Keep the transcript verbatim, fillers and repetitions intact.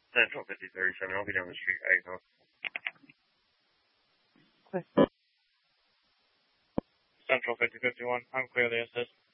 Central fifty thirty-seven, I'll be down the street right now. Central fifty fifty-one, I'm clear the assist.